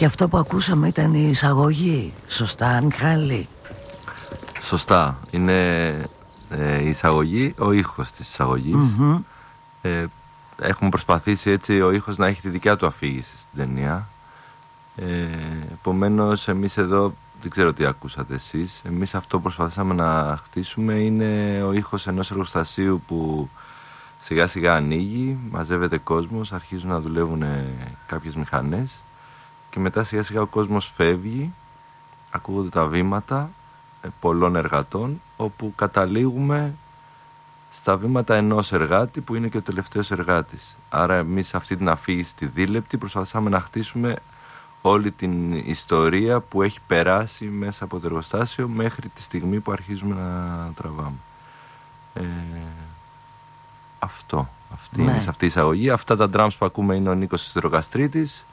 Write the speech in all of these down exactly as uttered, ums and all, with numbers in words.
Και αυτό που ακούσαμε ήταν η εισαγωγή. Σωστά, Μιχάλη? Σωστά. Είναι ε, η εισαγωγή, ο ήχος της εισαγωγής. Mm-hmm. ε, Έχουμε προσπαθήσει έτσι ο ήχος να έχει τη δικιά του αφήγηση στην ταινία. ε, Επομένως εμείς εδώ, δεν ξέρω τι ακούσατε εσείς, εμείς αυτό που προσπαθήσαμε να χτίσουμε είναι ο ήχος ενός εργοστασίου που σιγά σιγά ανοίγει, μαζεύεται κόσμος, αρχίζουν να δουλεύουν κάποιες μηχανές και μετά σιγά σιγά ο κόσμος φεύγει, ακούγονται τα βήματα πολλών εργατών, όπου καταλήγουμε στα βήματα ενός εργάτη που είναι και ο τελευταίος εργάτης. Άρα εμείς αυτή την αφήγηση τη δίλεπτη προσπαθήσαμε να χτίσουμε όλη την ιστορία που έχει περάσει μέσα από το εργοστάσιο μέχρι τη στιγμή που αρχίζουμε να τραβάμε. Ε, αυτό. Αυτή ναι. είναι σε αυτή η εισαγωγή. Αυτά τα drums που ακούμε είναι ο Νίκος Σιδηροκαστρίτης.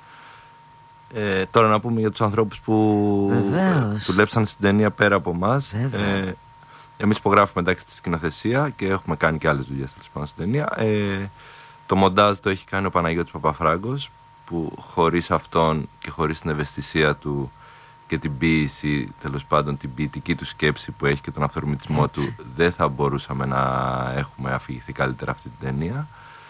Ε, τώρα να πούμε για τους ανθρώπους που ε, δουλέψαν στην ταινία πέρα από εμάς. Ε, εμείς υπογράφουμε εντάξει στη σκηνοθεσία και έχουμε κάνει και άλλες δουλειές πάνω στην ταινία. Ε, το μοντάζ το έχει κάνει ο Παναγιώτης Παπαφράγκος, που χωρίς αυτόν και χωρίς την ευαισθησία του και την ποίηση, τέλος πάντων την ποιητική του σκέψη που έχει και τον αυθορμητισμό του, δεν θα μπορούσαμε να έχουμε αφηγηθεί καλύτερα αυτή την ταινία.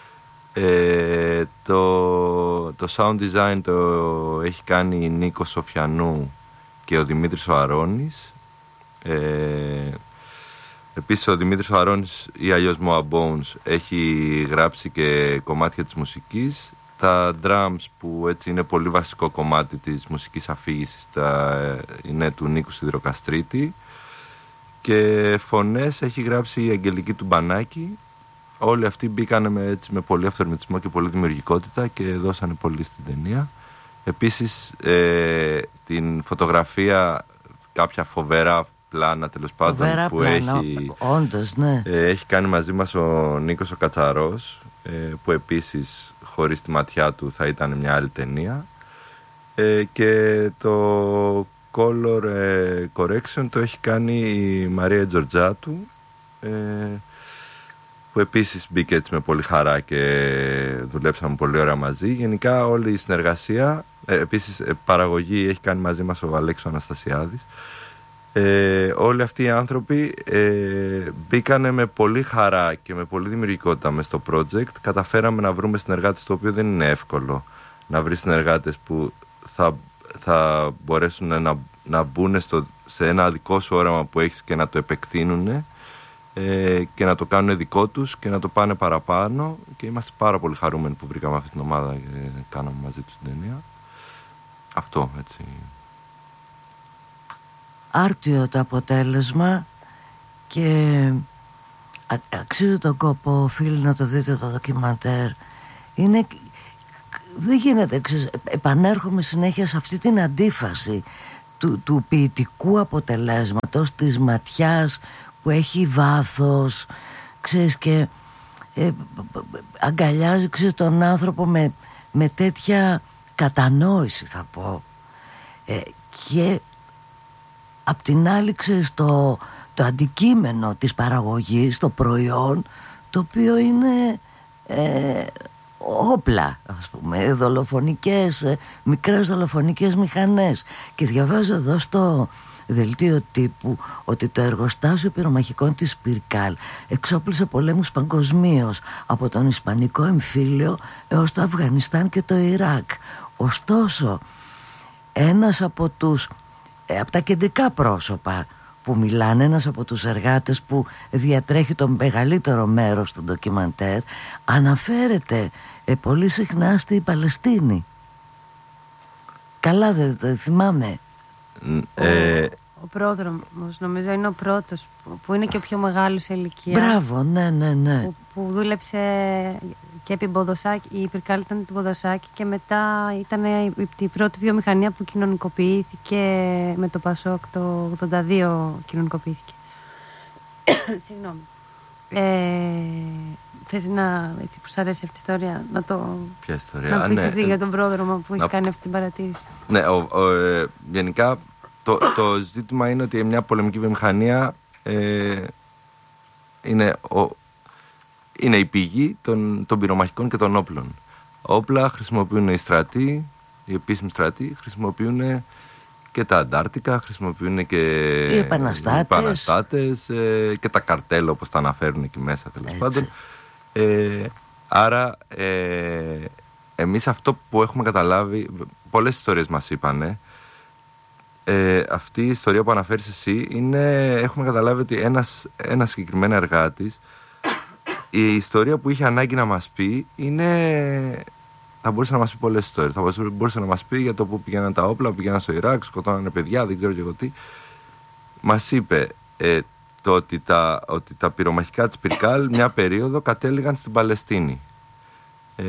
Ε, το, το sound design το έχει κάνει η Νίκο Σοφιανού και ο Δημήτρης ο Αρώνης. Ε, επίσης ο Δημήτρης ο Αρώνης ή αλλιώς Moa Bones έχει γράψει και κομμάτια της μουσικής. Τα drums που έτσι είναι πολύ βασικό κομμάτι της μουσικής αφήγησης τα, είναι του Νίκου Σιδηροκαστρίτη, και φωνές έχει γράψει η Αγγελική του Μπανάκη. Όλοι αυτοί μπήκανε με, έτσι, με πολύ αυθορμητισμό και πολύ δημιουργικότητα και δώσανε πολύ στην ταινία. Επίσης ε, την φωτογραφία, κάποια φοβερά πλάνα τέλος πάντων που πλάνα, έχει, όντως, ναι. ε, έχει κάνει μαζί μας ο Νίκος ο Κατσαρός, ε, που επίσης χωρίς τη ματιά του θα ήταν μια άλλη ταινία. Ε, και το color ε, correction το έχει κάνει η Μαρία Τζορτζάτου, ε, που επίσης μπήκε έτσι με πολύ χαρά και δουλέψαμε πολύ ωραία μαζί. Γενικά όλη η συνεργασία, ε, επίσης ε, παραγωγή έχει κάνει μαζί μας ο Αλέξος Αναστασιάδης. Ε, όλοι αυτοί οι άνθρωποι ε, μπήκανε με πολύ χαρά και με πολύ δημιουργικότητα μες στο project. Καταφέραμε να βρούμε συνεργάτες, το οποίο δεν είναι εύκολο να βρει συνεργάτες που θα, θα μπορέσουν να, να μπουν στο, σε ένα δικό σου όραμα που έχεις και να το επεκτείνουν ε, και να το κάνουν δικό τους και να το πάνε παραπάνω, και είμαστε πάρα πολύ χαρούμενοι που βρήκαμε αυτή την ομάδα και κάναμε μαζί τους την ταινία. Αυτό έτσι. Άρτιο το αποτέλεσμα και αξίζει τον κόπο, οφείλει να το δείτε το ντοκιμαντέρ. Είναι, δεν γίνεται, ξέρεις, επανέρχομαι συνέχεια σε αυτή την αντίφαση του, του ποιητικού αποτελέσματος, της ματιάς που έχει βάθος, ξέρεις, και ε, αγκαλιάζει, ξέρεις, τον άνθρωπο με, με τέτοια κατανόηση, θα πω, ε, και απ' την άλλη, ξέρεις, το, το αντικείμενο της παραγωγής, το προϊόν, το οποίο είναι ε, όπλα, ας πούμε, δολοφονικές, ε, μικρές δολοφονικές μηχανές. Και διαβάζω εδώ στο δελτίο τύπου ότι το εργοστάσιο πυρομαχικών της Πυρκάλ εξόπλισε πολέμους παγκοσμίως, από τον Ισπανικό εμφύλιο έως το Αφγανιστάν και το Ιράκ. Ωστόσο, ένας από τους από τα κεντρικά πρόσωπα που μιλάνε, ένας από τους εργάτες που διατρέχει το μεγαλύτερο μέρος του ντοκιμαντέρ, αναφέρεται ε, πολύ συχνά στη Παλαιστίνη. Καλά δεν το θυμάμαι. Ε... Ο, ο πρόδρομος νομίζω είναι ο πρώτος που, που είναι και ο πιο μεγάλος σε ηλικία. Μπράβο, ναι, ναι, ναι. Που, που δούλεψε και επί Μποδοσάκη, η Πυρκάλ ήταν του Μποδοσάκη, και μετά ήταν η, η πρώτη βιομηχανία που κοινωνικοποιήθηκε με το Πασόκ, το ογδόντα δύο κοινωνικοποιήθηκε. Συγγνώμη. Ε, θες να, έτσι που σ' αρέσει αυτή η ιστορία, να το... Ποια ιστορία? Να πεις ναι, εσύ για τον πρόδρομο που να... έχει κάνει αυτή την παρατήρηση. Ναι, ο, ο, ε, γενικά το, το ζήτημα είναι ότι μια πολεμική βιομηχανία ε, είναι, ο, είναι η πηγή των, των πυρομαχικών και των όπλων. Όπλα χρησιμοποιούν οι στρατοί, οι επίσημοι στρατοί χρησιμοποιούν και τα Αντάρτικα, χρησιμοποιούν και οι επαναστάτες, οι επαναστάτες ε, και τα καρτέλ, όπως τα αναφέρουν εκεί μέσα, τέλος πάντων. Ε, άρα ε, εμείς αυτό που έχουμε καταλάβει, πολλές ιστορίες μας είπανε, ε, αυτή η ιστορία που αναφέρεις εσύ είναι, έχουμε καταλάβει ότι ένας, ένας συγκεκριμένο εργάτης, η ιστορία που είχε ανάγκη να μας πει είναι, θα μπορούσε να μας πει πολλές ιστορίες. Θα μπορούσε να μας πει για το που πηγαίναν τα όπλα, που πηγαίναν στο Ιράκ, σκοτώνανε παιδιά, δεν ξέρω και εγώ τι. Μας είπε ε, το ότι τα, ότι τα πυρομαχικά της Πυρκάλ μια περίοδο κατέληγαν στην Παλαιστίνη. Ε,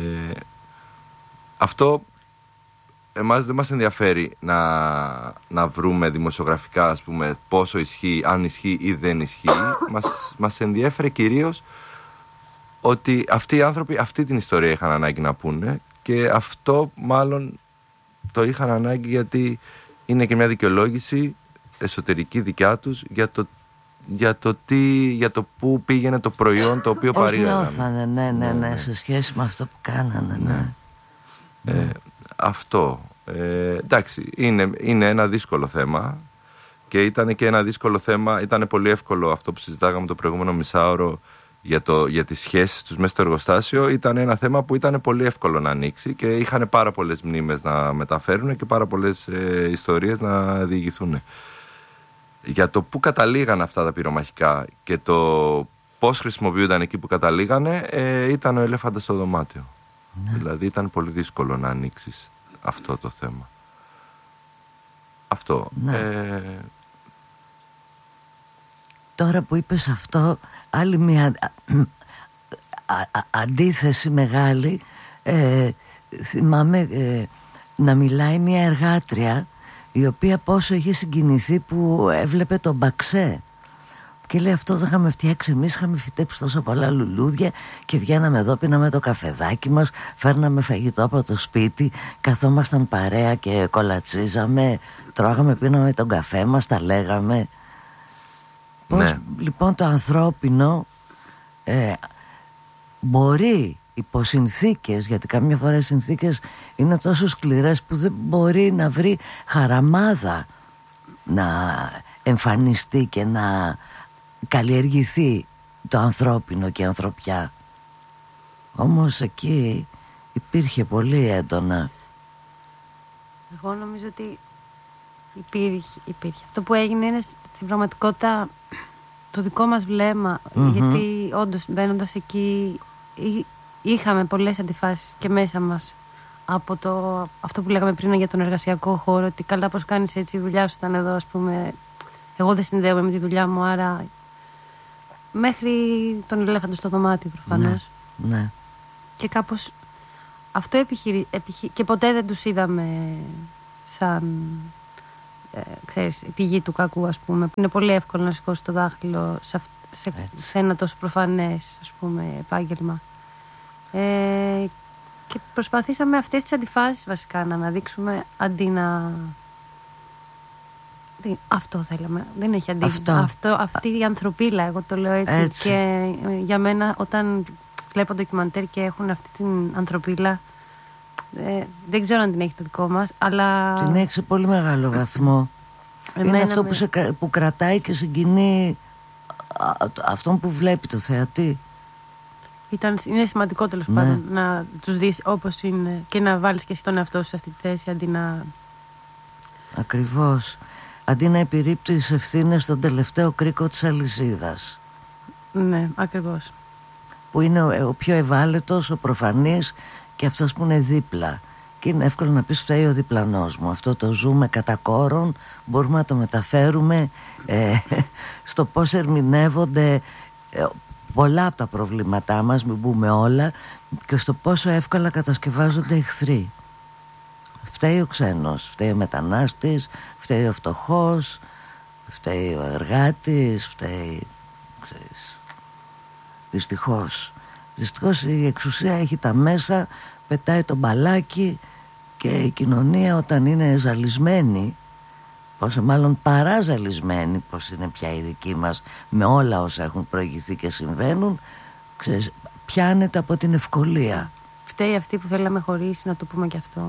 αυτό εμάς δεν μας ενδιαφέρει να, να βρούμε δημοσιογραφικά, ας πούμε, πόσο ισχύει, αν ισχύει ή δεν ισχύει. μας, μας ενδιαφέρει κυρίως ότι αυτοί οι άνθρωποι αυτή την ιστορία είχαν ανάγκη να πούνε, και αυτό μάλλον το είχαν ανάγκη γιατί είναι και μια δικαιολόγηση εσωτερική δικιά τους για το, για το, τι, για το πού πήγαινε το προϊόν το οποίο παρήγαγαν. Πώς νιώθανε, ναι, ναι, ναι, ναι, σε σχέση με αυτό που κάνανε, ναι. ναι. Ε, αυτό. Ε, εντάξει, είναι, είναι ένα δύσκολο θέμα, και ήταν και ένα δύσκολο θέμα, ήταν πολύ εύκολο αυτό που συζητάγαμε το προηγούμενο μισάωρο για, το, για τις σχέσεις τους μέσα στο εργοστάσιο. Ήταν ένα θέμα που ήταν πολύ εύκολο να ανοίξει, και είχαν πάρα πολλές μνήμες να μεταφέρουν και πάρα πολλές ε, ιστορίες να διηγηθούν. Για το πού καταλήγαν αυτά τα πυρομαχικά και το πώς χρησιμοποιούνταν εκεί που καταλήγανε, ε, ήταν ο ελέφαντας στο δωμάτιο. Ναι. Δηλαδή ήταν πολύ δύσκολο να ανοίξεις αυτό το θέμα. Αυτό. Ναι. Ε... Τώρα που είπες αυτό, άλλη μια α, α, αντίθεση μεγάλη, ε, θυμάμαι ε, να μιλάει μια εργάτρια η οποία πόσο είχε συγκινηθεί που έβλεπε τον Μπαξέ, και λέει αυτό δεν είχαμε φτιάξει εμείς, είχαμε φυτέψει τόσα πολλά λουλούδια και βγαίναμε εδώ, πίναμε το καφεδάκι μας, φέρναμε φαγητό από το σπίτι, καθόμασταν παρέα και κολατσίζαμε, τρώγαμε, πίναμε τον καφέ μας, τα λέγαμε. Πώς ναι. λοιπόν το ανθρώπινο ε, μπορεί υπό συνθήκες, γιατί καμιά φορά οι συνθήκες είναι τόσο σκληρές που δεν μπορεί να βρει χαραμάδα να εμφανιστεί και να καλλιεργηθεί το ανθρώπινο και η ανθρωπιά. Όμως εκεί υπήρχε πολύ έντονα. Εγώ νομίζω ότι υπήρχε, υπήρχε. Αυτό που έγινε είναι στην πραγματικότητα το δικό μας βλέμμα, mm-hmm. γιατί όντως μπαίνοντας εκεί είχαμε πολλές αντιφάσεις και μέσα μας από το, αυτό που λέγαμε πριν για τον εργασιακό χώρο, ότι καλά πως κάνεις έτσι, η δουλειά σου ήταν εδώ, ας πούμε, εγώ δεν συνδέομαι με τη δουλειά μου, άρα μέχρι τον ελέφαντο στο δωμάτιο προφανώς. Ναι, ναι. Και κάπως αυτό επιχειρη... επιχει... και ποτέ δεν τους είδαμε σαν ε, ξέρεις, πηγή του κακού, ας πούμε. Είναι πολύ εύκολο να σηκώσει το δάχτυλο σε, αυ... σε... σε ένα τόσο προφανές, ας πούμε, επάγγελμα. Ε, και προσπαθήσαμε αυτές τις αντιφάσεις βασικά να αναδείξουμε, αντί να... Αυτό θέλαμε. Δεν έχει αντίθεση. Αυτό. Αυτό, αυτή η ανθρωπίλα, εγώ το λέω έτσι. έτσι. Και για μένα, όταν βλέπω ντοκιμαντέρ και έχουν αυτή την ανθρωπίλα, ε, δεν ξέρω αν την έχει το δικό μας, αλλά... Την έχει σε πολύ μεγάλο βαθμό. Είναι αυτό με... που, σε, που κρατάει και συγκινεί αυτόν που βλέπει το θεατή. Ήταν, είναι σημαντικό τέλος ναι. πάντων να τους δεις όπως είναι και να βάλεις και εσύ τον εαυτό σου σε αυτή τη θέση, αντί να... Ακριβώς. Αντί να επιρρύπτει τις ευθύνες στον τελευταίο κρίκο της αλυσίδας. Ναι, ακριβώς. Που είναι ο, ο πιο ευάλωτος, ο προφανής και αυτός που είναι δίπλα. Και είναι εύκολο να πεις φταίει ο διπλανός μου. Αυτό το ζούμε κατά κόρον, μπορούμε να το μεταφέρουμε ε, στο πώς ερμηνεύονται ε, πολλά από τα προβλήματά μας, μην πούμε όλα, και στο πόσο εύκολα κατασκευάζονται εχθροί. Φταίει ο ξένος, φταίει ο μετανάστης, φταίει ο φτωχός, φταίει ο εργάτης, φταίει, ξέρεις, δυστυχώς. Δυστυχώς η εξουσία έχει τα μέσα, πετάει το μπαλάκι, και η κοινωνία όταν είναι ζαλισμένη, πόσο μάλλον παράζαλισμένη, πως είναι πια η δική μας, με όλα όσα έχουν προηγηθεί και συμβαίνουν, ξέρεις, πιάνεται από την ευκολία. Φταίει αυτή που θέλαμε χωρίσει, να το πούμε και αυτό.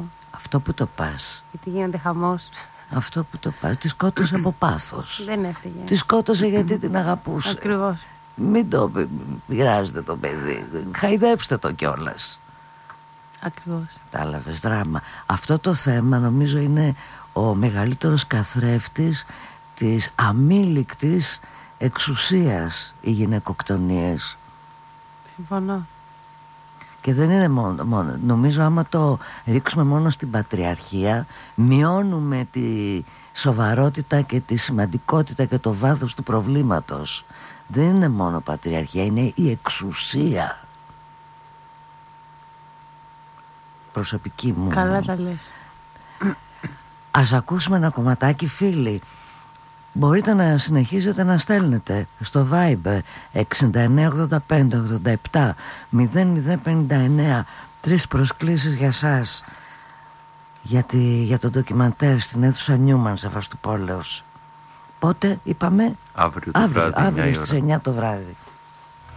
Αυτό που το πας. Γιατί γίνεται χαμός. Αυτό που το πας. Τη σκότωσε από πάθος. Δεν έφταιγε. Τη σκότωσε γιατί την αγαπούσε. Ακριβώς. Μην το πειράζετε το παιδί. Χαϊδέψτε το κιόλας. Ακριβώς. Κατάλαβες, δράμα. Αυτό το θέμα νομίζω είναι ο μεγαλύτερος καθρέφτης της αμήλικτης εξουσίας, οι γυναικοκτονίες. Συμφωνώ. Και δεν είναι μόνο, μόνο. Νομίζω άμα το ρίξουμε μόνο στην πατριαρχία, μειώνουμε τη σοβαρότητα και τη σημαντικότητα και το βάθος του προβλήματος. Δεν είναι μόνο πατριαρχία, είναι η εξουσία. Προσωπική μου. Καλά τα λες. Ας ακούσουμε ένα κομματάκι, φίλοι. Μπορείτε να συνεχίζετε να στέλνετε στο Viber εξήντα εννέα ογδόντα πέντε ογδόντα επτά μηδέν μηδέν πενήντα εννέα. Τρεις προσκλήσεις για σας για, τη, για το ντοκιμαντέρ στην αίθουσα Νιούμαν Σεβαστοπόλεως. Πότε είπαμε? Αύριο το Αύριο, βράδυ, αύριο στις εννιά το βράδυ.